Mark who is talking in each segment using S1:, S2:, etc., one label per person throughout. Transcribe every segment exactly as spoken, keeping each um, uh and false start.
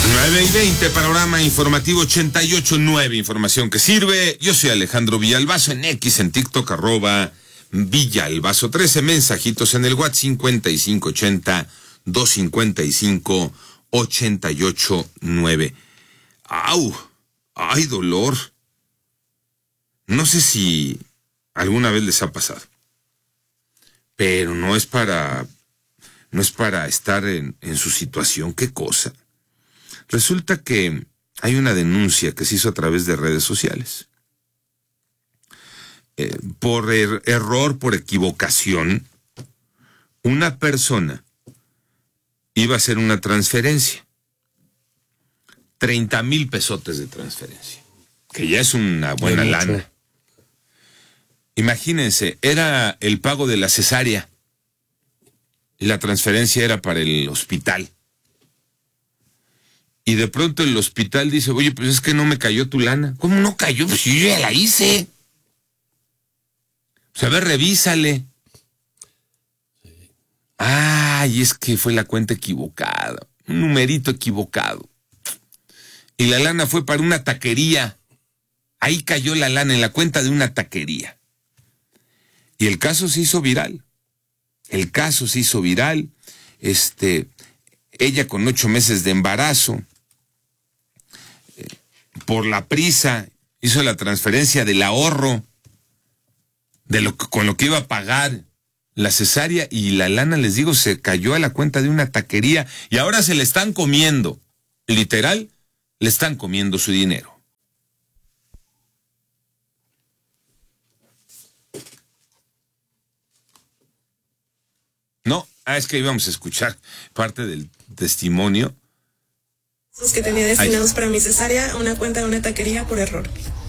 S1: nueve y veinte, panorama informativo ochenta y ocho punto nueve, información que sirve. Yo soy Alejandro Villalbazo, en X, en TikTok, arroba Villalbazo trece, mensajitos en el WhatsApp cincuenta y cinco ochenta, doscientos cincuenta y cinco, ochenta y ocho nueve. ¡Au! ¡Ay, dolor! No sé si alguna vez les ha pasado, pero no es para, no es para estar en, en su situación. ¿Qué cosa? Resulta que hay una denuncia que se hizo a través de redes sociales. Eh, por er- error, por equivocación, una persona iba a hacer una transferencia. treinta mil pesotes de transferencia, que ya es una buena lana. Imagínense, era el pago de la cesárea y la transferencia era para el hospital. Y de pronto el hospital dice, oye, pues es que no me cayó tu lana. ¿Cómo no cayó? Pues yo ya la hice. Pues a ver, revísale. Ay, es que fue la cuenta equivocada. Un numerito equivocado. Y la lana fue para una taquería. Ahí cayó la lana en la cuenta de una taquería. Y el caso se hizo viral. El caso se hizo viral. Este, ella con ocho meses de embarazo, eh, por la prisa, hizo la transferencia del ahorro, de lo que, con lo que iba a pagar la cesárea, y la lana, les digo, se cayó a la cuenta de una taquería, y ahora se le están comiendo, literal, le están comiendo su dinero. No, ah, es que íbamos a escuchar parte del testimonio.
S2: Que tenía destinados Ay. para mi cesárea a una cuenta de una taquería por error.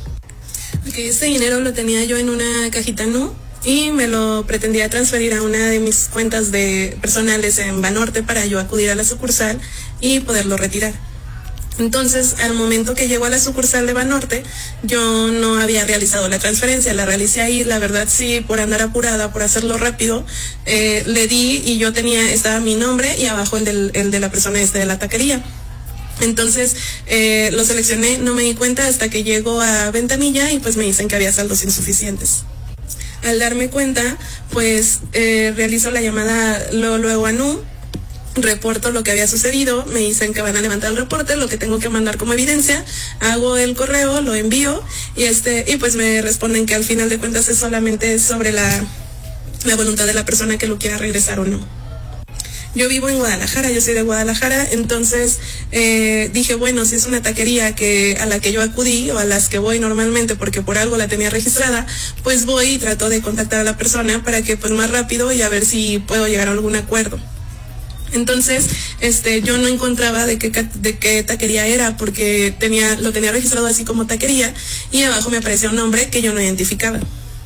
S2: Okay, este dinero lo tenía yo en una cajita Nu y me lo pretendía transferir a una de mis cuentas de personales en Banorte para yo acudir a la sucursal y poderlo retirar. Entonces, al momento que llegó a la sucursal de Banorte, yo no había realizado la transferencia, la realicé ahí, la verdad sí, por andar apurada, por hacerlo rápido, eh, le di y yo tenía, estaba mi nombre y abajo el, del, el de la persona este de la taquería. Entonces, eh, lo seleccioné, no me di cuenta hasta que llego a Ventanilla y pues me dicen que había saldos insuficientes. Al darme cuenta, pues eh, realizo la llamada luego, luego a Nu, reporto lo que había sucedido, me dicen que van a levantar el reporte, lo que tengo que mandar como evidencia, hago el correo, lo envío y este y pues me responden que al final de cuentas es solamente sobre la, la voluntad de la persona que lo quiera regresar o no. Yo vivo en Guadalajara, yo soy de Guadalajara, entonces eh, dije, bueno, si es una taquería que a la que yo acudí o a las que voy normalmente porque por algo la tenía registrada, pues voy y trato de contactar a la persona para que pues más rápido y a ver si puedo llegar a algún acuerdo. Entonces, este, yo no encontraba de qué, de qué taquería era porque tenía, lo tenía registrado así como taquería y abajo me aparecía un nombre que yo no identificaba.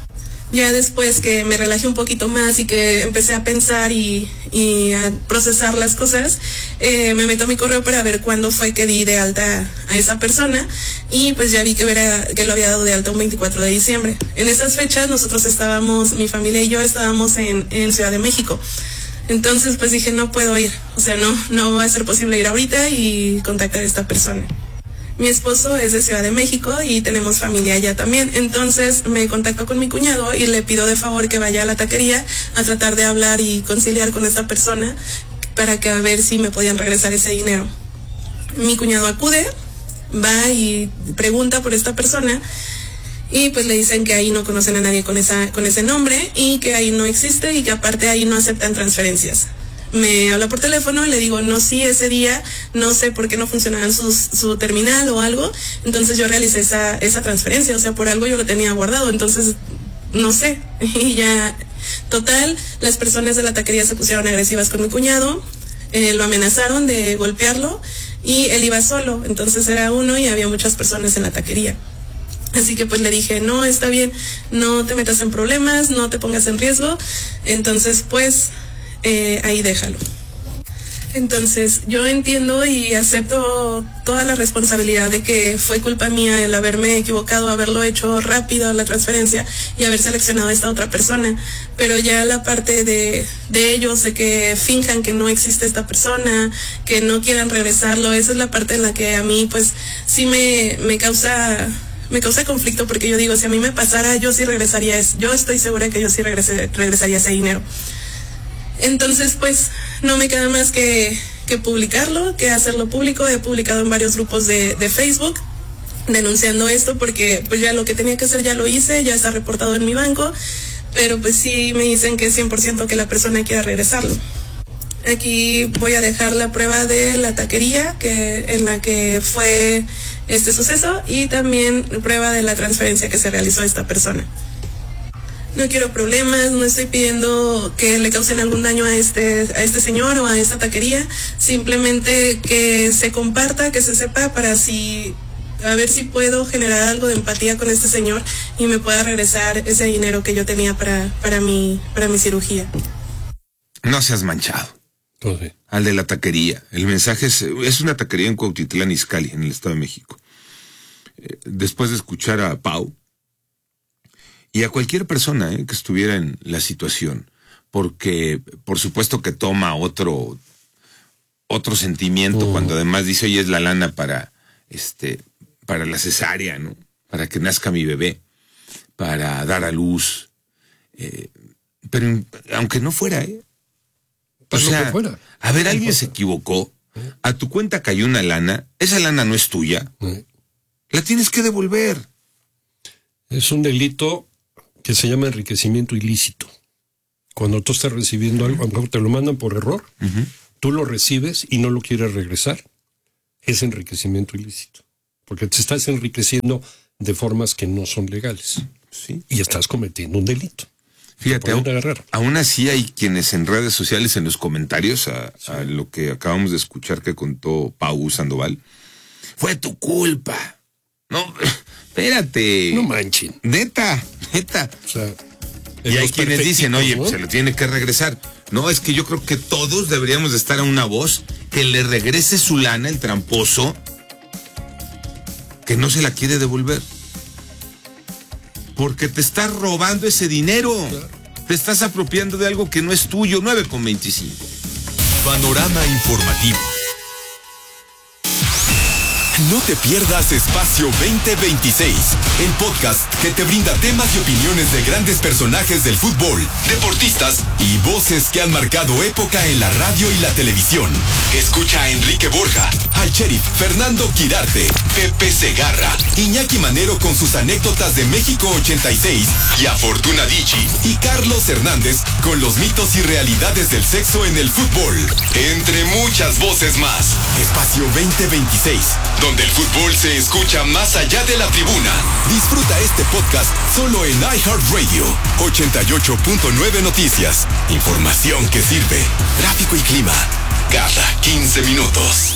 S2: Ya después que me relajé un poquito más y que empecé a pensar y, y a procesar las cosas, eh, me meto a mi correo para ver cuándo fue que di de alta a esa persona y pues ya vi que, era, que lo había dado de alta un veinticuatro de diciembre. En esas fechas nosotros estábamos, mi familia y yo estábamos en, en Ciudad de México. Entonces pues dije, no puedo ir, o sea, no, no va a ser posible ir ahorita y contactar a esta persona. Mi esposo es de Ciudad de México y tenemos familia allá también, entonces me contacto con mi cuñado y le pido de favor que vaya a la taquería a tratar de hablar y conciliar con esta persona para que a ver si me podían regresar ese dinero. Mi cuñado acude, va y pregunta por esta persona y pues le dicen que ahí no conocen a nadie con esa con ese nombre y que ahí no existe y que aparte ahí no aceptan transferencias. Me habla por teléfono y le digo, no, sí, ese día no sé por qué no funcionaba sus, su terminal o algo, entonces yo realicé esa, esa transferencia, o sea, por algo yo lo tenía guardado, entonces no sé, y ya, total, las personas de la taquería se pusieron agresivas con mi cuñado, eh, lo amenazaron de golpearlo y él iba solo, entonces era uno y había muchas personas en la taquería. Así que pues le dije, no, está bien, no te metas en problemas, no te pongas en riesgo, entonces pues... Eh, ahí déjalo. Entonces yo entiendo y acepto toda la responsabilidad de que fue culpa mía el haberme equivocado, haberlo hecho rápido la transferencia y haber seleccionado a esta otra persona, pero ya la parte de, de ellos, de que finjan que no existe esta persona, que no quieran regresarlo, esa es la parte en la que a mí pues sí me, me causa... me causa conflicto, porque yo digo, si a mí me pasara, yo sí regresaría, yo estoy segura que yo sí regresé, regresaría ese dinero. Entonces, pues, no me queda más que, que publicarlo, que hacerlo público. He publicado en varios grupos de, de Facebook denunciando esto, porque pues ya lo que tenía que hacer ya lo hice, ya está reportado en mi banco, pero pues sí me dicen que es cien por ciento que la persona quiera regresarlo. Aquí voy a dejar la prueba de la taquería que en la que fue este suceso, y también prueba de la transferencia que se realizó a esta persona. No quiero problemas, no estoy pidiendo que le causen algún daño a este, a este señor o a esta taquería, simplemente que se comparta, que se sepa, para así, a ver si puedo generar algo de empatía con este señor y me pueda regresar ese dinero que yo tenía para, para mi, para mi cirugía.
S1: No seas manchado.
S3: Okay.
S1: Al de la taquería. El mensaje es, es una taquería en Cuautitlán Izcalli, en el Estado de México. Eh, después de escuchar a Pau, y a cualquier persona eh, que estuviera en la situación, porque por supuesto que toma otro otro sentimiento uh. cuando además dice, oye, es la lana para este para la cesárea, ¿no? Para que nazca mi bebé, para dar a luz, eh, pero aunque no fuera, ¿eh? O sea, a ver, alguien se equivocó, a tu cuenta cayó una lana, esa lana no es tuya, la tienes que devolver.
S3: Es un delito que se llama enriquecimiento ilícito. Cuando tú estás recibiendo algo, aunque te lo mandan por error, uh-huh. tú lo recibes y no lo quieres regresar, es enriquecimiento ilícito. Porque te estás enriqueciendo de formas que no son legales.
S1: Sí.
S3: Y estás cometiendo un delito.
S1: Fíjate, aún, aún así hay quienes en redes sociales, en los comentarios a, sí. a lo que acabamos de escuchar que contó Pau Sandoval, fue tu culpa. No, espérate.
S3: No manchen.
S1: Neta, neta.
S3: O sea,
S1: y hay quienes dicen, oye, ¿no? pues se lo tiene que regresar. No, es que yo creo que todos deberíamos de estar a una voz que le regrese su lana, el tramposo, que no se la quiere devolver. Porque te estás robando ese dinero. Claro. Te estás apropiando de algo que no es tuyo. nueve con veinticinco.
S4: Panorama informativo. No te pierdas Espacio veinte veintiséis, el podcast que te brinda temas y opiniones de grandes personajes del fútbol, deportistas y voces que han marcado época en la radio y la televisión. Escucha a Enrique Borja, al sheriff Fernando Quirarte, Pepe Segarra, Iñaki Manero con sus anécdotas de México ochenta y seis y a Fortuna Dicci y Carlos Hernández con los mitos y realidades del sexo en el fútbol, entre muchas voces más. Espacio veinte veintiséis, donde el fútbol se escucha más allá de la tribuna. Disfruta este podcast solo en iHeartRadio. ochenta y ocho punto nueve Noticias. Información que sirve. Tráfico y clima cada quince minutos.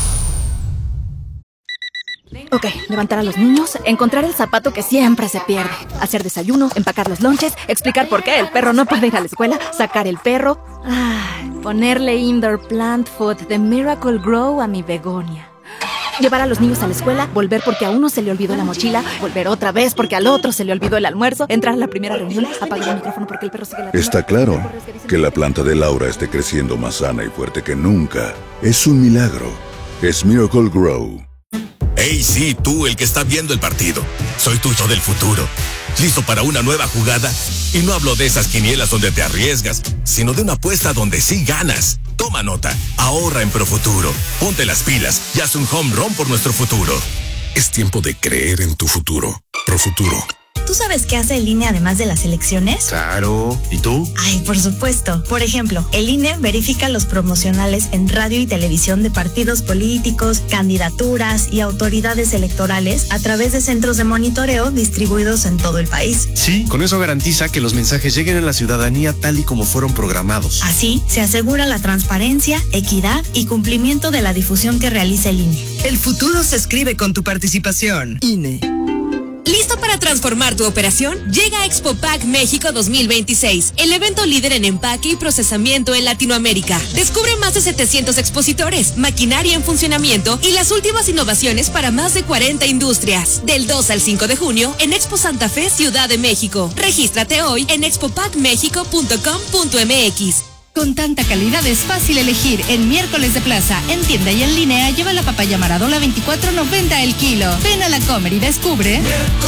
S5: Ok, levantar a los niños, encontrar el zapato que siempre se pierde, hacer desayuno, empacar los lonches, explicar por qué el perro no puede ir a la escuela, sacar el perro, ay, ponerle indoor plant food de Miracle Grow a mi begonia. Llevar a los niños a la escuela, volver porque a uno se le olvidó la mochila, volver otra vez porque al otro se le olvidó el almuerzo, entrar a la primera reunión, apagar el micrófono porque el perro sigue la...
S6: Está claro que la planta de Laura esté creciendo más sana y fuerte que nunca. Es un milagro. Es Miracle Grow.
S4: Hey, sí, tú, el que está viendo el partido. Soy tu yo del futuro. ¿Listo para una nueva jugada? Y no hablo de esas quinielas donde te arriesgas, sino de una apuesta donde sí ganas. Toma nota, ahorra en Profuturo. Ponte las pilas y haz un home run por nuestro futuro. Es tiempo de creer en tu futuro. Profuturo.
S7: ¿Tú sabes qué hace el I N E además de las elecciones?
S4: Claro. ¿Y tú?
S7: Ay, por supuesto. Por ejemplo, el I N E verifica los promocionales en radio y televisión de partidos políticos, candidaturas y autoridades electorales a través de centros de monitoreo distribuidos en todo el país.
S8: Sí, con eso garantiza que los mensajes lleguen a la ciudadanía tal y como fueron programados.
S7: Así, se asegura la transparencia, equidad y cumplimiento de la difusión que realiza el I N E.
S9: El futuro se escribe con tu participación. I N E.
S10: ¿Listo para
S9: a transformar tu operación? Llega a Expopack México dos mil veintiséis, el evento líder en empaque y procesamiento en Latinoamérica. Descubre más de setecientos expositores, maquinaria en funcionamiento y las últimas innovaciones para más de cuarenta industrias. Del dos al cinco de junio en Expo Santa Fe, Ciudad de México. Regístrate hoy en expopack mexico punto com punto m x.
S10: Con tanta calidad es fácil elegir. En Miércoles de Plaza, en tienda y en línea, lleva la papaya Maradola veinticuatro noventa el kilo. Ven a la Comer y descubre.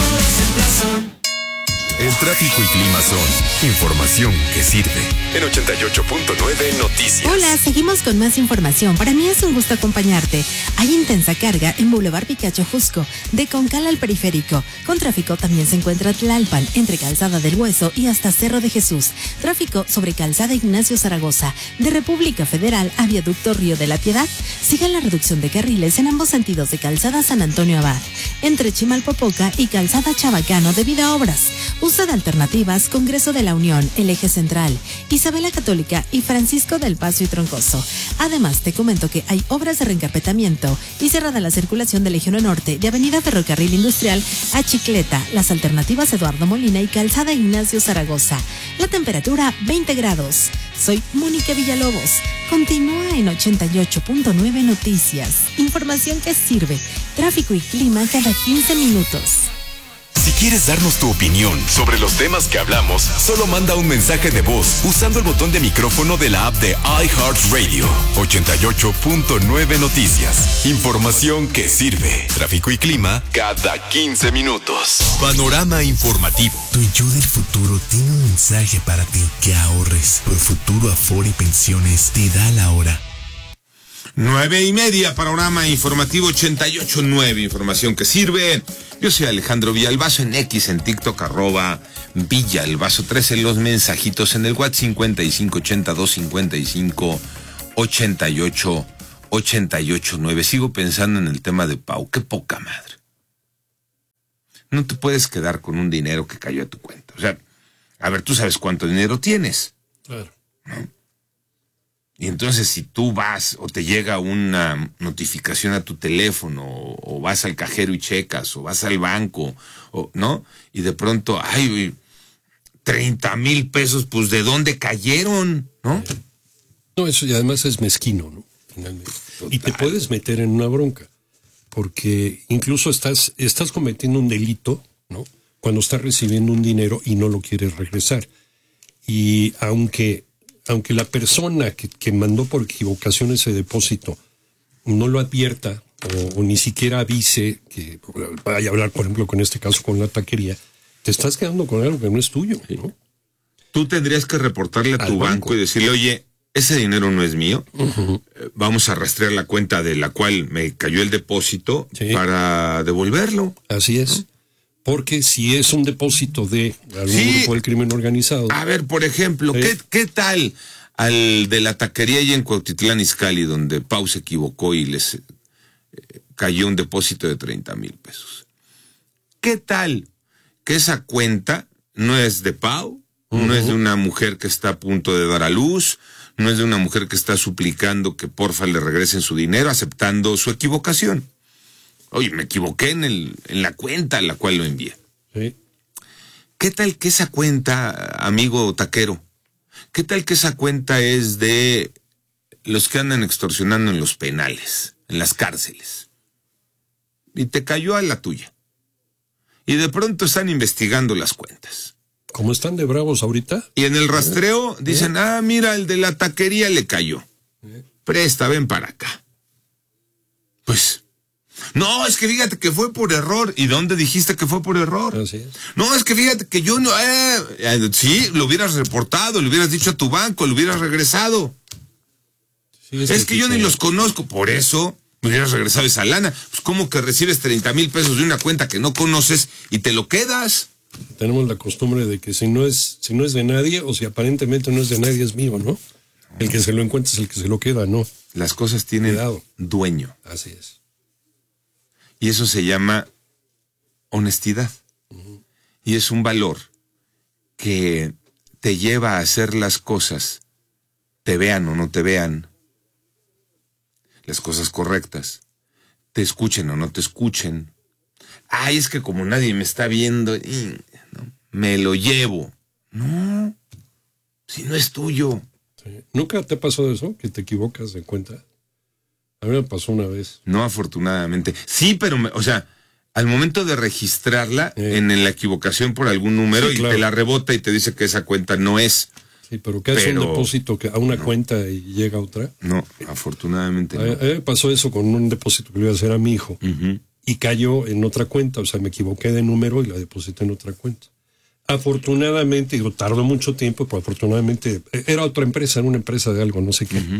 S4: El tráfico y clima son información que sirve. En ochenta y ocho punto nueve Noticias.
S11: Hola, seguimos con más información. Para mí es un gusto acompañarte. Hay intensa carga en Boulevard Picacho Jusco, de Concal al Periférico. Con tráfico también se encuentra Tlalpan, entre Calzada del Hueso y hasta Cerro de Jesús. Tráfico sobre Calzada Ignacio Zaragoza, de República Federal a Viaducto Río de la Piedad. Sigue la reducción de carriles en ambos sentidos de Calzada San Antonio Abad, entre Chimalpopoca y Calzada Chabacano debido a obras. Usa de alternativas Congreso de la Unión, el Eje Central, Isabela Católica y Francisco del Paso y Troncoso. Además, te comento que hay obras de reencarpetamiento y cerrada la circulación del Eje uno Norte de Avenida Ferrocarril Industrial a Chicleta, las alternativas Eduardo Molina y Calzada Ignacio Zaragoza. La temperatura veinte grados. Soy Mónica Villalobos. Continúa en ochenta y ocho punto nueve Noticias. Información que sirve. Tráfico y clima cada quince minutos.
S4: Si quieres darnos tu opinión sobre los temas que hablamos, solo manda un mensaje de voz usando el botón de micrófono de la app de iHeartRadio. ochenta y ocho punto nueve Noticias. Información que sirve. Tráfico y clima cada quince minutos. Panorama informativo.
S12: Tu yo del futuro tiene un mensaje para ti. Que ahorres. Por Futuro Afore y Pensiones te da la hora.
S1: Nueve y media, panorama informativo ochenta y ocho punto nueve, información que sirve. Yo soy Alejandro Villalbazo en X, en TikTok, arroba Villalbazo trece, los mensajitos en el WhatsApp cincuenta y cinco ochenta y dos cincuenta y cinco ochenta y ocho ochenta y ocho nueve. Sigo pensando en el tema de Pau, qué poca madre. No te puedes quedar con un dinero que cayó a tu cuenta. O sea, a ver, tú sabes cuánto dinero tienes.
S3: Claro.
S1: ¿No? Y entonces si tú vas o te llega una notificación a tu teléfono o, o vas al cajero y checas o vas al banco, o ¿no? Y de pronto, ay, treinta mil pesos, pues ¿de dónde cayeron? ¿No?
S3: No, eso y además es mezquino, ¿no? Finalmente. Y te puedes meter en una bronca, porque incluso estás, estás cometiendo un delito, ¿no? Cuando estás recibiendo un dinero y no lo quieres regresar. Y aunque... aunque la persona que, que mandó por equivocación ese depósito no lo advierta o, o ni siquiera avise que vaya a hablar, por ejemplo, con este caso con la taquería, te estás quedando con algo que no es tuyo, ¿no?
S1: Tú tendrías que reportarle a tu banco. banco y decirle, oye, ese dinero no es mío, uh-huh. eh, vamos a rastrear la cuenta de la cual me cayó el depósito sí. para devolverlo.
S3: Así es. ¿No? Porque si es un depósito de algún sí. grupo del crimen organizado.
S1: A ver, por ejemplo, ¿eh? ¿qué, ¿qué tal al de la taquería ahí en Cuautitlán Izcalli, donde Pau se equivocó y les eh, cayó un depósito de treinta mil pesos? ¿Qué tal que esa cuenta no es de Pau, uh-huh. no es de una mujer que está a punto de dar a luz, no es de una mujer que está suplicando que porfa le regresen su dinero, aceptando su equivocación? Oye, me equivoqué en, el, en la cuenta a la cual lo envié.
S3: Sí.
S1: ¿Qué tal que esa cuenta, amigo taquero, qué tal que esa cuenta es de los que andan extorsionando en los penales, en las cárceles? Y te cayó a la tuya. Y de pronto están investigando las cuentas.
S3: ¿Cómo están de bravos ahorita?
S1: Y en el rastreo ¿Eh? dicen, ah, mira, el de la taquería le cayó.
S3: ¿Eh?
S1: Presta, ven para acá. Pues... no, es que fíjate que fue por error. ¿Y dónde dijiste que fue por error?
S3: Así es.
S1: No, es que fíjate que yo no... Eh, eh, sí, lo hubieras reportado, le hubieras dicho a tu banco, lo hubieras regresado. Sí, es, es que, que yo ni los conozco, por eso me hubieras regresado esa lana. Pues ¿cómo que recibes treinta mil pesos de una cuenta que no conoces y te lo quedas?
S3: Tenemos la costumbre de que si no es, si no es de nadie, o si aparentemente no es de nadie, es mío, ¿no? El que se lo encuentra es el que se lo queda, ¿no?
S1: Las cosas tienen Cuidado. dueño.
S3: Así es.
S1: Y eso se llama honestidad. Uh-huh. Y es un valor que te lleva a hacer las cosas, te vean o no te vean, las cosas correctas, te escuchen o no te escuchen, Ay, es que como nadie me está viendo, y, ¿no? me lo llevo. No, si no es tuyo.
S3: Sí. ¿Nunca te pasó eso, que te equivocas de cuenta? A mí me pasó una vez.
S1: No, afortunadamente. Sí, pero, me, o sea, al momento de registrarla eh. en la equivocación por algún número, sí, claro, y te la rebota y te dice que esa cuenta no es.
S3: Sí, pero ¿qué hace un depósito que a una no. cuenta y llega a otra?
S1: No, afortunadamente no.
S3: A, a mí me pasó eso con un depósito que le iba a hacer a mi hijo. Uh-huh. Y cayó en otra cuenta, o sea, me equivoqué de número y la deposité en otra cuenta. Afortunadamente, digo, tardó mucho tiempo, pero afortunadamente era otra empresa, era una empresa de algo, no sé qué. Uh-huh.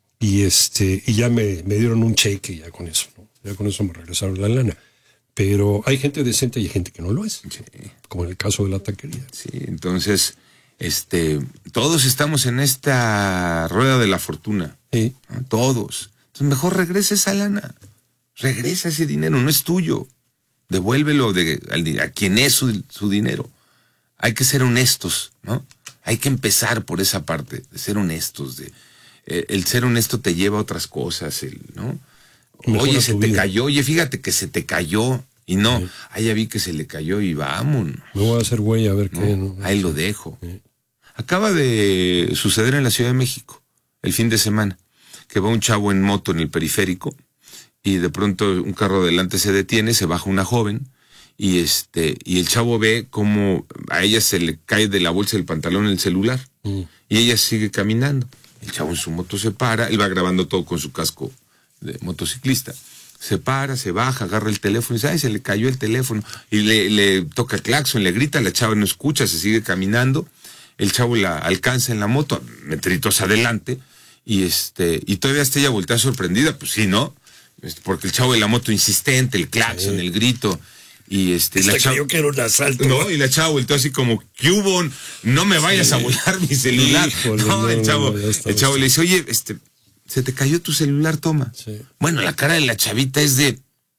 S3: Y este y ya me, me dieron un cheque ya con eso, ¿no? Ya con eso me regresaron la lana. Pero hay gente decente y hay gente que no lo es, sí, como en el caso de la taquería.
S1: Sí, entonces, este, todos estamos en esta rueda de la fortuna.
S3: Sí.
S1: ¿No? Todos. Entonces, mejor regresa esa lana. Regresa ese dinero, no es tuyo. Devuélvelo de, a, a quien es su, su dinero. Hay que ser honestos, ¿no? Hay que empezar por esa parte, de ser honestos. De, eh, el ser honesto te lleva a otras cosas, el, ¿no? Mejora oye, se te vida. cayó, oye, fíjate que se te cayó. Y no, sí. ah, ya vi que se le cayó y vámonos.
S3: Me voy a hacer güey a ver
S1: ¿no?
S3: qué. No,
S1: ahí lo dejo. Sí. Acaba de suceder en la Ciudad de México, el fin de semana, que va un chavo en moto en el periférico y de pronto un carro adelante se detiene, se baja una joven y este y el chavo ve como a ella se le cae de la bolsa del pantalón el celular mm. y ella sigue caminando. El chavo en su moto se para, él va grabando todo con su casco de motociclista. Se para, se baja, agarra el teléfono y dice, ay, se le cayó el teléfono. Y le, le toca el claxon, le grita, la chava no escucha, se sigue caminando. El chavo la alcanza en la moto, metritos adelante, y este y todavía hasta ella voltea sorprendida, pues sí, ¿no? Porque el chavo de la moto insistente, el claxon, sí. el grito, y este...
S3: Y la chava, creyó que era un asalto.
S1: No, y la chava volteó así como, ¿qué hubo? No me vayas sí. a volar mi celular. Híjole, no, no, el chavo, no, el chavo le dice, oye, este... se te cayó tu celular, toma. Sí. Bueno, la cara de la chavita es de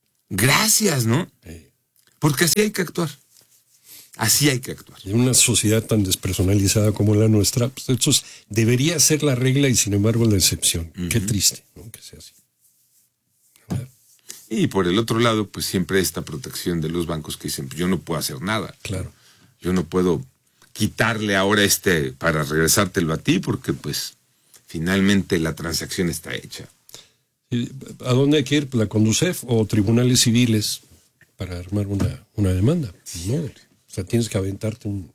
S1: gracias, ¿no? Sí. Porque así hay que actuar. Así hay que actuar.
S3: En una sociedad tan despersonalizada como la nuestra, pues esto es, debería ser la regla y sin embargo la excepción. Uh-huh. Qué triste, ¿no? Que sea así.
S1: Y por el otro lado, pues siempre esta protección de los bancos que dicen, pues yo no puedo hacer nada.
S3: Claro.
S1: Yo no puedo quitarle ahora este para regresártelo a ti porque pues finalmente la transacción está hecha.
S3: ¿A dónde hay que ir? ¿La Conducef o tribunales civiles para armar una, una demanda? No, o sea, tienes que aventarte un,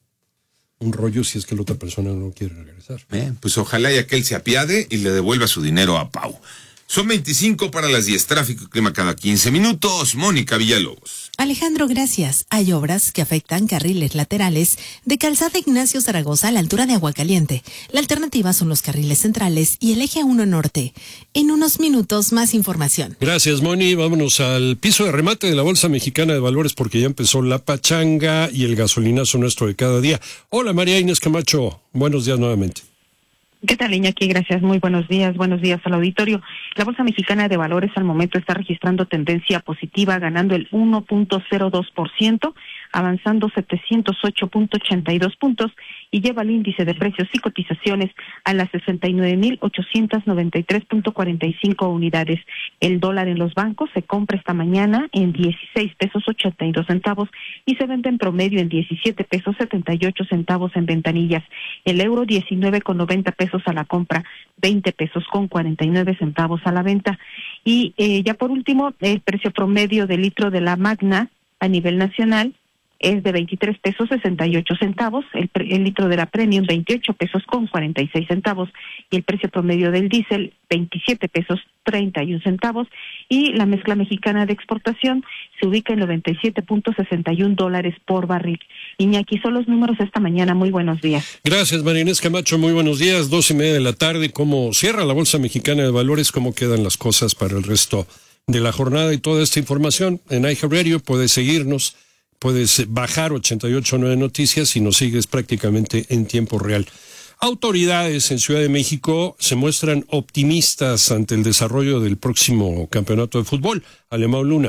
S3: un rollo si es que la otra persona no quiere regresar.
S1: Eh, pues ojalá y aquel se apiade y le devuelva su dinero a Pau. Son veinticinco para las diez, tráfico y clima cada quince minutos. Mónica Villalobos.
S11: Alejandro, gracias. Hay obras que afectan carriles laterales de Calzada Ignacio Zaragoza a la altura de Aguacaliente. La alternativa son los carriles centrales y el eje uno norte. En unos minutos, más información.
S3: Gracias, Moni. Vámonos al piso de remate de la Bolsa Mexicana de Valores porque ya empezó la pachanga y el gasolinazo nuestro de cada día. Hola, María Inés Camacho. Buenos días nuevamente.
S13: ¿Qué tal, Iñaki? Gracias, muy buenos días, buenos días al auditorio. La Bolsa Mexicana de Valores al momento está registrando tendencia positiva, ganando el uno punto cero dos por ciento, avanzando setecientos ocho punto ochenta y dos puntos y lleva el índice de precios y cotizaciones a las sesenta y nueve mil ochocientos noventa y tres punto cuarenta y cinco unidades. El dólar en los bancos se compra esta mañana en dieciséis pesos ochenta y dos centavos y se vende en promedio en diecisiete pesos setenta y ocho centavos en ventanillas. El euro diecinueve con noventa pesos a la compra, veinte pesos con cuarenta y nueve centavos a la venta. Y eh, ya por último, el precio promedio del litro de la Magna a nivel nacional es de veintitrés pesos sesenta y ocho centavos, el, el litro de la Premium veintiocho pesos con cuarenta y seis centavos y el precio promedio del diésel veintisiete pesos treinta y un centavos y la mezcla mexicana de exportación se ubica en noventa y siete punto sesenta y un dólares por barril. Iñaki, son los números esta mañana. Muy buenos días.
S3: Gracias, María Inés Camacho. Muy buenos días. Dos y media de la tarde. ¿Cómo cierra la Bolsa Mexicana de Valores? ¿Cómo quedan las cosas para el resto de la jornada? Y toda esta información en iHeartRadio. Puedes seguirnos. Puedes bajar ochenta y ocho punto nueve Noticias y nos sigues prácticamente en tiempo real. Autoridades en Ciudad de México se muestran optimistas ante el desarrollo del próximo campeonato de fútbol. Alemão Luna.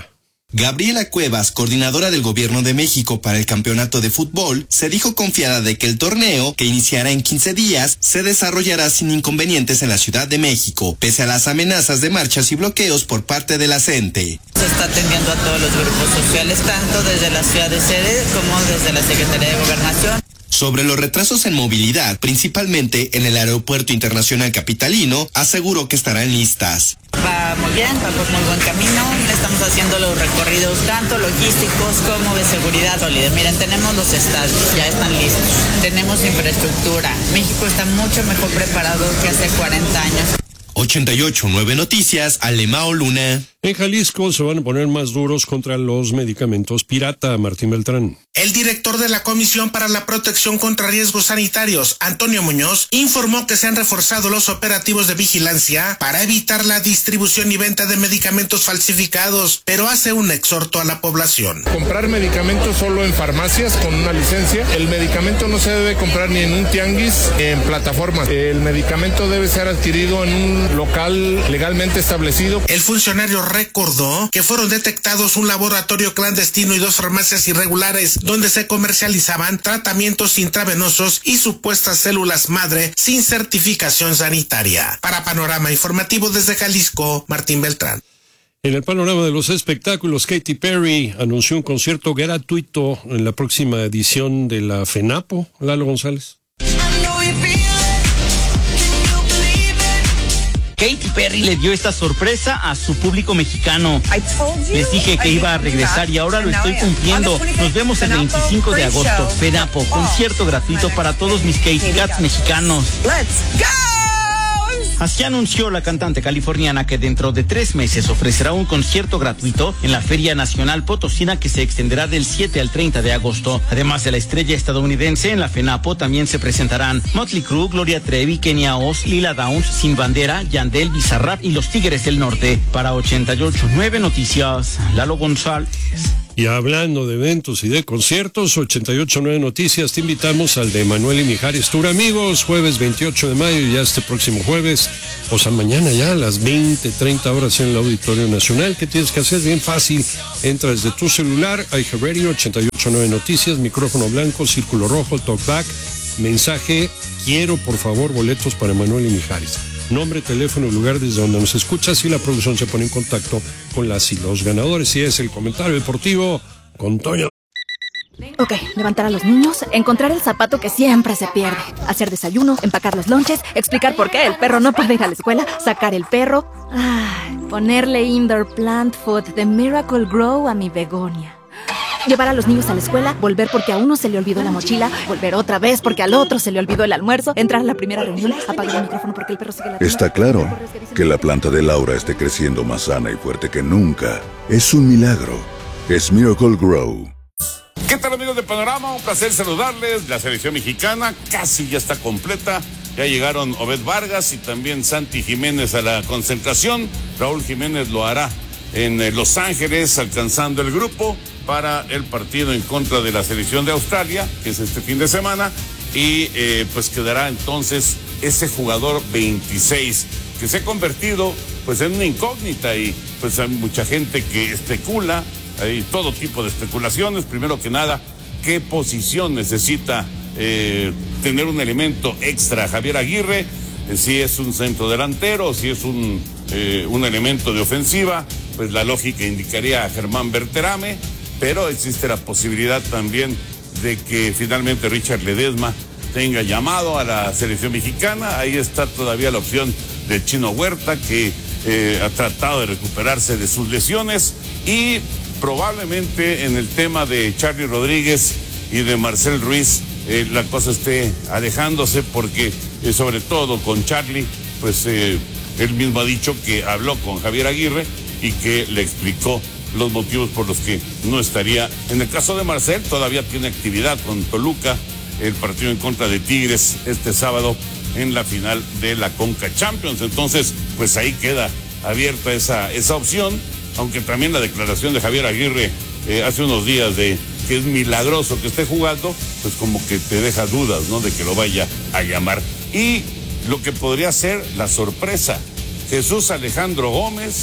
S14: Gabriela Cuevas, coordinadora del Gobierno de México para el Campeonato de Fútbol, se dijo confiada de que el torneo, que iniciará en quince días, se desarrollará sin inconvenientes en la Ciudad de México, pese a las amenazas de marchas y bloqueos por parte de la CENTE.
S15: Se está atendiendo a todos los grupos sociales, tanto desde la ciudad de sede como desde la Secretaría de Gobernación.
S14: Sobre los retrasos en movilidad, principalmente en el Aeropuerto Internacional Capitalino, aseguró que estarán listas.
S15: Va muy bien, va por muy buen camino. Estamos haciendo los recorridos tanto logísticos como de seguridad sólida. Miren, tenemos los estadios, ya están listos. Tenemos infraestructura. México está mucho mejor preparado que hace cuarenta años.
S14: ochenta y ocho nueve Noticias, Alemao Luna.
S3: En Jalisco se van a poner más duros contra los medicamentos pirata, Martín Beltrán.
S16: El director de la Comisión para la Protección contra Riesgos Sanitarios, Antonio Muñoz, informó que se han reforzado los operativos de vigilancia para evitar la distribución y venta de medicamentos falsificados, pero hace un exhorto a la población.
S17: Comprar medicamentos solo en farmacias con una licencia. El medicamento no se debe comprar ni en un tianguis, en plataformas. El medicamento debe ser adquirido en un local legalmente establecido.
S16: El funcionario recordó que fueron detectados un laboratorio clandestino y dos farmacias irregulares donde se comercializaban tratamientos intravenosos y supuestas células madre sin certificación sanitaria. Para Panorama Informativo desde Jalisco, Martín Beltrán.
S3: En el panorama de los espectáculos, Katy Perry anunció un concierto gratuito en la próxima edición de la FENAPO. Lalo González.
S18: Katy Perry le dio esta sorpresa a su público mexicano. Les dije que iba a regresar y ahora lo estoy cumpliendo. Nos vemos el veinticinco de agosto. FENAPO, concierto gratuito para todos mis Katy Cats mexicanos. Así anunció la cantante californiana que dentro de tres meses ofrecerá un concierto gratuito en la Feria Nacional Potosina que se extenderá del siete al treinta de agosto. Además de la estrella estadounidense, en la FENAPO también se presentarán Motley Crue, Gloria Trevi, Kenia Oz, Lila Downs, Sin Bandera, Yandel, Bizarrap y los Tigres del Norte. Para ochenta y ocho nueve Noticias, Lalo González.
S3: Y hablando de eventos y de conciertos, ochenta y ocho nueve Noticias, te invitamos al de Manuel y Mijares Tour, amigos, jueves veintiocho de mayo, ya este próximo jueves, o sea, mañana ya a las veinte, treinta horas en el Auditorio Nacional. ¿Qué tienes que hacer? Bien fácil, entra desde tu celular, iHeartRadio, ochenta y ocho nueve Noticias, micrófono blanco, círculo rojo, talkback, mensaje, quiero por favor boletos para Manuel y Mijares. Nombre, teléfono y lugar desde donde nos escuchas y la producción se pone en contacto con las y los ganadores. Y es el comentario deportivo con Toño.
S5: Ok, levantar a los niños, encontrar el zapato que siempre se pierde, hacer desayuno, empacar los lonches, explicar por qué el perro no puede ir a la escuela, sacar el perro, ay, ponerle indoor plant food de Miracle Grow a mi begonia. Llevar a los niños a la escuela, volver porque a uno se le olvidó la mochila, volver otra vez porque al otro se le olvidó el almuerzo, entrar a la primera reunión, apagar el micrófono porque el perro sigue ladrando.
S6: Está claro que la planta de Laura esté creciendo más sana y fuerte que nunca. Es un milagro. Es Miracle Grow.
S19: ¿Qué tal, amigos de Panorama? Un placer saludarles. La selección mexicana casi ya está completa. Ya llegaron Obed Vargas y también Santi Jiménez a la concentración. Raúl Jiménez lo hará en eh, Los Ángeles, alcanzando el grupo para el partido en contra de la selección de Australia, que es este fin de semana, y eh, pues quedará entonces ese jugador veintiséis, que se ha convertido pues en una incógnita, y pues hay mucha gente que especula, hay todo tipo de especulaciones. Primero que nada, ¿qué posición necesita eh, tener un elemento extra Javier Aguirre? Eh, si es un centro delantero, si es un, eh, un elemento de ofensiva, pues la lógica indicaría a Germán Berterame, pero existe la posibilidad también de que finalmente Richard Ledesma tenga llamado a la selección mexicana. Ahí está todavía la opción del Chino Huerta, que eh, ha tratado de recuperarse de sus lesiones, y probablemente en el tema de Charly Rodríguez y de Marcel Ruiz eh, la cosa esté alejándose, porque eh, sobre todo con Charly, pues eh, él mismo ha dicho que habló con Javier Aguirre y que le explicó los motivos por los que no estaría. En el caso de Marcel, todavía tiene actividad con Toluca, el partido en contra de Tigres este sábado en la final de la Conca Champions. Entonces, pues ahí queda abierta esa, esa opción, aunque también la declaración de Javier Aguirre eh, hace unos días de que es milagroso que esté jugando, pues como que te deja dudas, ¿no?, de que lo vaya a llamar. Y lo que podría ser la sorpresa, Jesús Alejandro Gómez,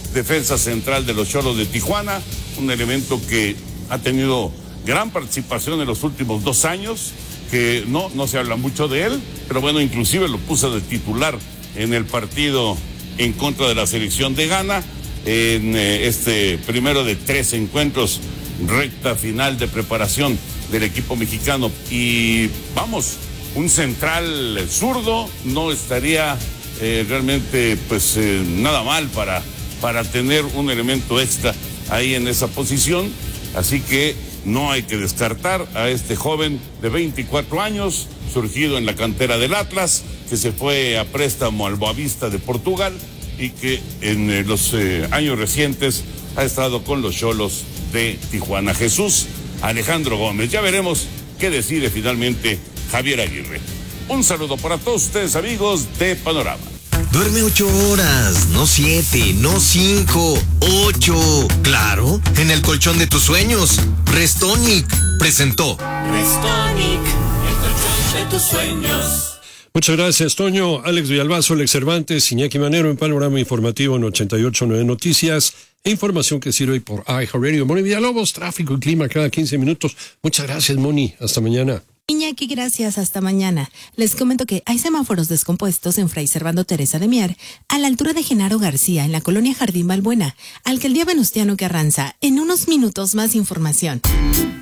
S19: defensa central de los Xolos de Tijuana, un elemento que ha tenido gran participación en los últimos dos años, que no, no se habla mucho de él, pero bueno, inclusive lo puso de titular en el partido en contra de la selección de Ghana, en eh, este primero de tres encuentros, recta final de preparación del equipo mexicano. Y vamos, un central zurdo no estaría eh, realmente pues eh, nada mal para, para tener un elemento extra ahí en esa posición, así que no hay que descartar a este joven de veinticuatro años, surgido en la cantera del Atlas, que se fue a préstamo al Boavista de Portugal y que en eh, los eh, años recientes ha estado con los Xolos de Tijuana. Jesús Alejandro Gómez. Ya veremos qué decide finalmente Javier Aguirre. Un saludo para todos ustedes, amigos de Panorama.
S20: Duerme ocho horas, no siete, no cinco, ocho. Claro, en el colchón de tus sueños. Restonic presentó.
S21: Restonic, el colchón de tus sueños.
S3: Muchas gracias, Toño. Alex Villalbazo, Alex Cervantes, Iñaki Manero en Panorama Informativo en ochenta y ocho punto nueve Noticias. E información que sirve por iHeartRadio. Moni Villalobos, tráfico y clima cada quince minutos. Muchas gracias, Moni. Hasta mañana.
S11: Iñaki, gracias. Hasta mañana. Les comento que hay semáforos descompuestos en Fray Servando Teresa de Mier, a la altura de Genaro García, en la colonia Jardín Balbuena, Alcaldía Venustiano Carranza. En unos minutos más información.